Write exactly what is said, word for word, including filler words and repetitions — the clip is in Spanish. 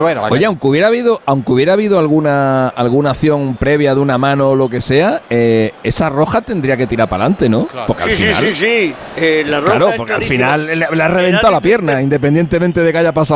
Bueno, Oye, aunque hubiera habido, aunque hubiera habido alguna alguna acción previa de una mano o lo que sea, eh, esa roja tendría que tirar para adelante, ¿no? Claro. Porque al Sí, final, sí, sí, sí. Eh, la roja claro, es porque al clarísima. final le, le ha Le reventado da la pierna, independientemente de que haya pasado